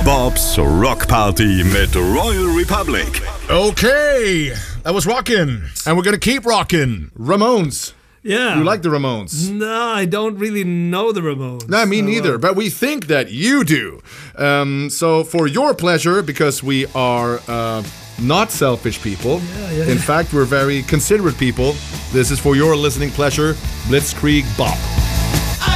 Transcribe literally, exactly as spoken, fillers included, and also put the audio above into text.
Bob's Rock Party mit Royal Republic. Okay, that was rockin', and we're gonna keep rockin'. Ramones. Yeah. You like the Ramones? No, I don't really know the Ramones. No, me so, neither, uh, but we think that you do. Um, so for your pleasure, because we are uh, not selfish people, Yeah, yeah, in yeah. fact, we're very considerate people, this is for your listening pleasure, Blitzkrieg Bop.